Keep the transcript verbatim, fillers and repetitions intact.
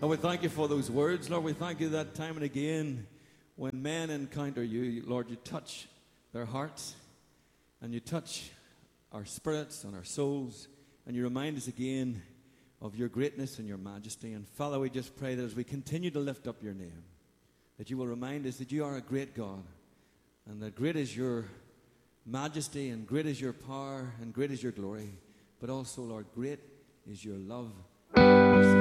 Lord, we thank you for those words. Lord, we thank you that time and again when men encounter you, Lord, you touch their hearts and you touch our spirits and our souls, and you remind us again of your greatness and your majesty. And Father, we just pray that as we continue to lift up your name, that you will remind us that you are a great God, and that great is your majesty, and great is your power, and great is your glory. But also, Lord, great is your love.